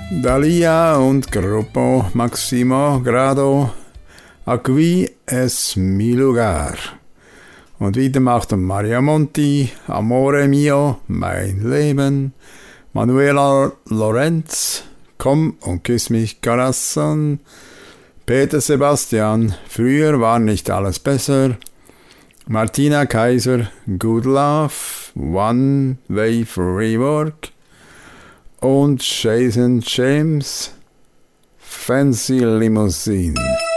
Dalia und Gruppo Maximo Grado, Qui es mi lugar. Und wieder macht Maria Monti, Amore mio, mein Leben. Manuela Lorenz, Komm und küss mich, Corazon. Peter Sebastian, Früher war nicht alles besser. Martina Kaiser, Good Love, One Way for Rework. Und Jason James, Fancy Limousine.